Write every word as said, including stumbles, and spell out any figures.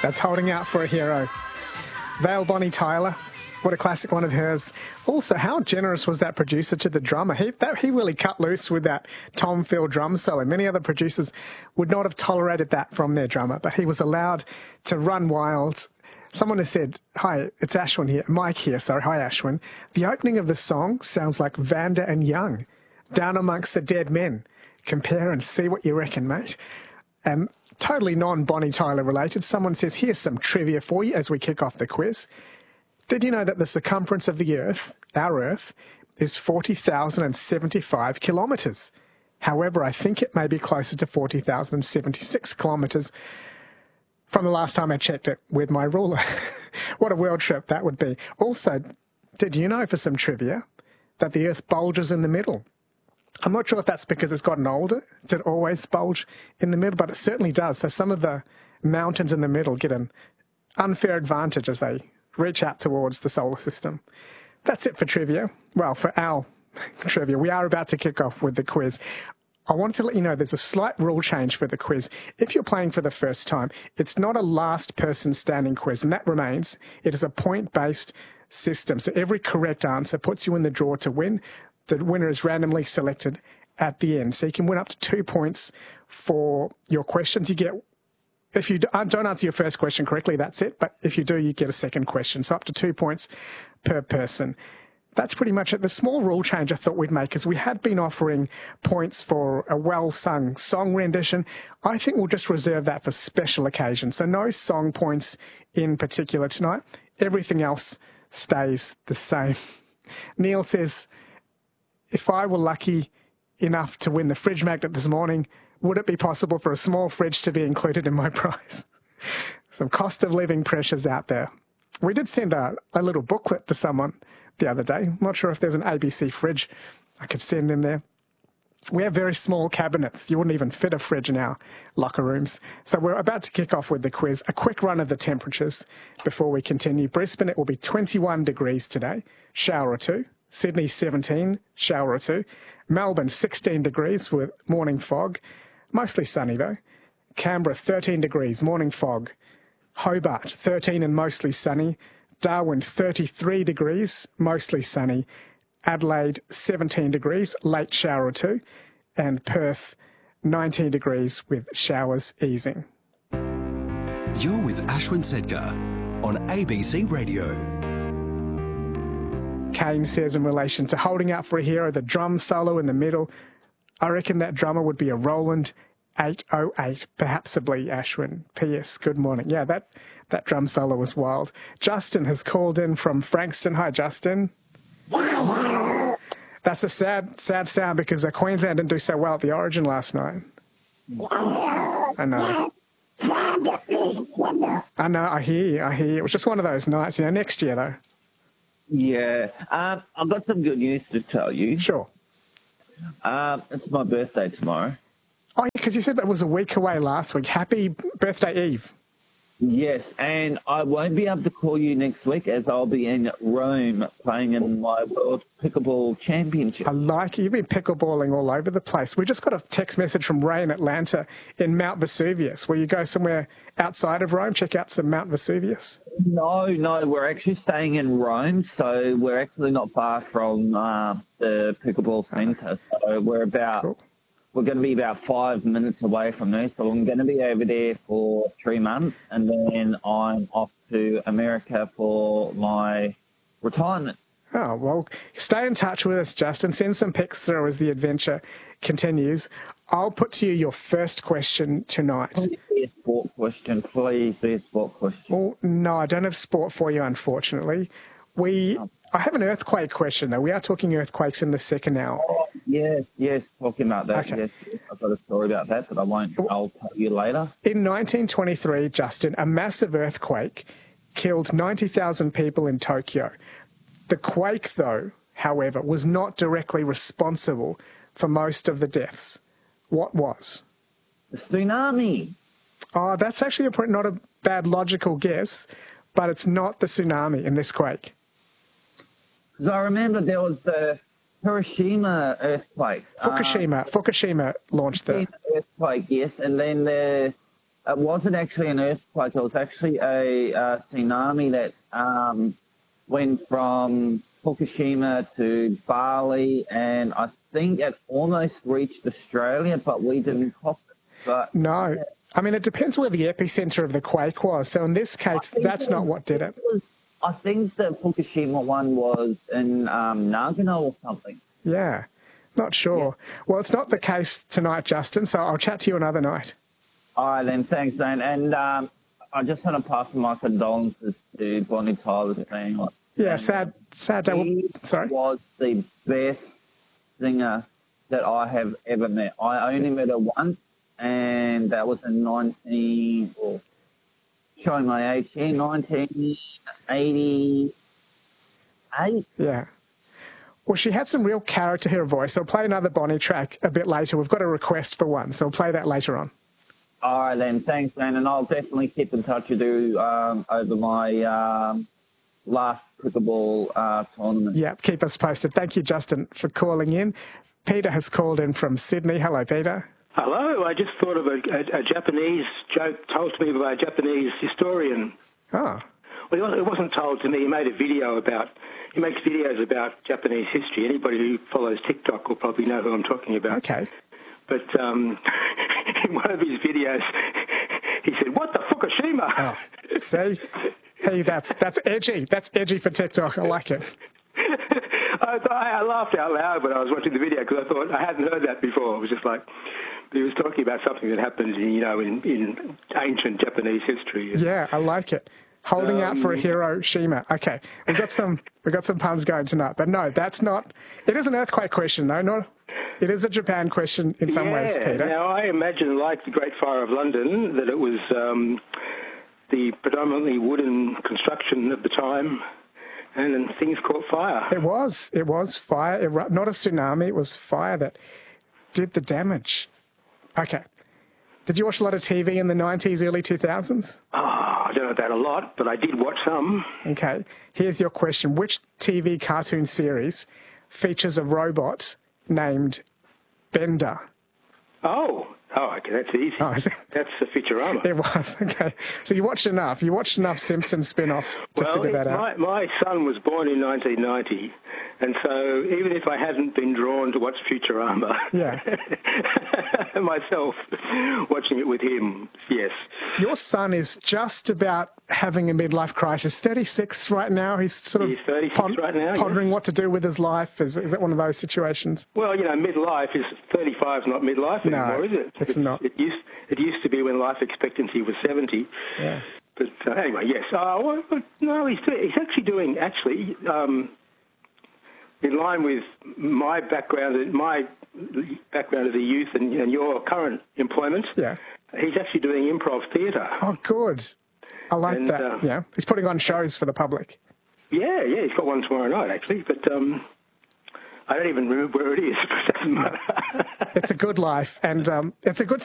That's Holding Out for a Hero. Vale Bonnie Tyler, what a classic one of hers. Also, how generous was that producer to the drummer? He, that, he really cut loose with that Tom Phil drum solo. Many other producers would not have tolerated that from their drummer, but he was allowed to run wild. Someone has said, hi, it's Ashwin here, Mike here, sorry, hi Ashwin. The opening of the song sounds like Vanda and Young, Down Amongst the Dead Men. Compare and see what you reckon, mate. And totally non-Bonnie Tyler related, someone says, here's some trivia for you as we kick off the quiz. Did you know that the circumference of the Earth, our Earth, is forty thousand seventy-five kilometres? However, I think it may be closer to forty thousand seventy-six kilometres from the last time I checked it with my ruler. What a world trip that would be. Also, did you know, for some trivia, that the Earth bulges in the middle? I'm not sure if that's because it's gotten older. Did it always bulge in the middle? But it certainly does. So some of the mountains in the middle get an unfair advantage as they reach out towards the solar system. That's it for trivia. Well, for our trivia, we are about to kick off with the quiz. I want to let you know there's a slight rule change for the quiz. If you're playing for the first time, it's not a last person standing quiz, and that remains. It is a point-based system. So every correct answer puts you in the draw to win. The winner is randomly selected at the end. So you can win up to two points for your questions. You get, if you don't answer your first question correctly, that's it. But if you do, you get a second question. So up to two points per person. That's pretty much it. The small rule change I thought we'd make is we had been offering points for a well-sung song rendition. I think we'll just reserve that for special occasions. So no song points in particular tonight. Everything else stays the same. Neil says, if I were lucky enough to win the fridge magnet this morning, would it be possible for a small fridge to be included in my prize? Some cost of living pressures out there. We did send a, a little booklet to someone the other day. I'm not sure if there's an A B C fridge I could send in there. We have very small cabinets. You wouldn't even fit a fridge in our locker rooms. So we're about to kick off with the quiz. A quick run of the temperatures before we continue. Brisbane, it will be twenty-one degrees today, shower or two. Sydney, seventeen, shower or two. Melbourne, sixteen degrees with morning fog. Mostly sunny though. Canberra, thirteen degrees, morning fog. Hobart, thirteen and mostly sunny. Darwin, thirty-three degrees, mostly sunny. Adelaide, seventeen degrees, late shower or two. And Perth, nineteen degrees with showers easing. You're with Ashwin Sedgar on A B C Radio. Kane says in relation to Holding Out for a Hero, the drum solo in the middle, I reckon that drummer would be a Roland eight oh eight, perhapsably, Ashwin. P S, good morning. Yeah, that, that drum solo was wild. Justin has called in from Frankston. Hi, Justin. That's a sad, sad sound because uh, Queensland didn't do so well at the Origin last night. I know. I know, I hear you, I hear you. It was just one of those nights, you know, next year, though. Yeah. Um, I've got some good news to tell you. Sure. Um, it's my birthday tomorrow. Oh, yeah, because you said that was a week away last week. Happy birthday eve. Yes, and I won't be able to call you next week as I'll be in Rome playing in my World Pickleball Championship. I like it. You've been pickleballing all over the place. We just got a text message from Ray in Atlanta in Mount Vesuvius. Will you go somewhere outside of Rome, check out some Mount Vesuvius? No, no, we're actually staying in Rome, so we're actually not far from uh, the Pickleball Centre. So we're about... Cool. We're going to be about five minutes away from there, so I'm going to be over there for three months, and then I'm off to America for my retirement. Oh, well, stay in touch with us, Justin. Send some pics through as the adventure continues. I'll put to you your first question tonight. Please be a sport question. Please be a sport question. Well, no, I don't have sport for you, unfortunately. We, oh. I have an earthquake question, though. We are talking earthquakes in the second hour. Oh, yes, yes, talking about that. Okay. Yes, yes, I've got a story about that, but I won't. I'll tell you later. In nineteen twenty-three, Justin, a massive earthquake killed ninety thousand people in Tokyo. The quake, though, however, was not directly responsible for most of the deaths. What was? The tsunami. Oh, that's actually a, not a bad logical guess, but it's not the tsunami in this quake. Because I remember there was the Hiroshima earthquake. Fukushima. Um, Fukushima launched the earthquake, yes, and then the it wasn't actually an earthquake. It was actually a uh, tsunami that um, went from Fukushima to Bali, and I think it almost reached Australia, but we didn't cop it. But No. yeah. I mean, it depends where the epicenter of the quake was. So in this case, that's not what did it. was, I think the Fukushima one was in um, Nagano or something. Yeah, not sure. Yeah. Well, it's not the case tonight, Justin, so I'll chat to you another night. All right, then. Thanks, Dan. And um, I just want to pass my condolences to Bonnie Tyler's family. Yeah, sad, sad day. He Sorry? was the best singer that I have ever met. I only met her once, and that was in nineteen, or showing my age here, nineteen eighty-eight. Yeah. Well, she had some real character to her voice. I'll play another Bonnie track a bit later. We've got a request for one, so we'll play that later on. All right, then. Thanks, man. And I'll definitely keep in touch with you um, over my um, last pickleball uh, tournament. Yeah, keep us posted. Thank you, Justin, for calling in. Peter has called in from Sydney. Hello, Peter. Hello. I just thought of a, a, a Japanese joke told to me by a Japanese historian. Oh. Well, it wasn't told to me. He made a video about, he makes videos about Japanese history. Anybody who follows TikTok will probably know who I'm talking about. Okay. But um, in one of his videos, he said, "What the Fukushima?" Oh, see? Hey, that's that's edgy. That's edgy for TikTok. I like it. I, I laughed out loud when I was watching the video because I thought I hadn't heard that before. It was just like he was talking about something that happened, in, you know, in, in ancient Japanese history. Yeah, I like it. Holding um, out for a Hiroshima. Okay, we got some we got some puns going tonight, but no, that's not. It is an earthquake question, no, not. It is a Japan question in some yeah, ways, Peter. Now, I imagine, like the Great Fire of London, that it was um, the predominantly wooden construction of the time, and then things caught fire. It was. It was fire. It, not a tsunami. It was fire that did the damage. Okay. Did you watch a lot of T V in the nineties, early two thousands? Oh, I don't know that a lot, but I did watch some. Okay. Here's your question. Which T V cartoon series features a robot named Bender? Oh, oh, okay, that's easy. Oh, is it? That's the Futurama. It was, okay. So you watched enough. You watched enough Simpsons spin-offs to well, figure that out. My, my son was born in nineteen ninety, and so even if I hadn't been drawn to watch Futurama, yeah. myself, watching it with him, yes. Your son is just about having a midlife crisis. thirty-six right now. He's sort of He's thirty-six pon- right now, pondering yes. what to do with his life. Is, is it one of those situations? Well, you know, midlife is thirty-five is not midlife No, anymore, is it? it's, it's not. It used it used to be when life expectancy was seventy. Yeah. But uh, anyway, yes. Uh, well, no, he's do- he's actually doing actually um, in line with my background, my background as a youth, and, and your current employment. Yeah. He's actually doing improv theatre. Oh, good. I like And, that. uh, yeah. He's putting on shows for the public. Yeah, yeah. He's got one tomorrow night actually, but um, I don't even remember where it is. It doesn't matter. It's a good life, and um, it's a good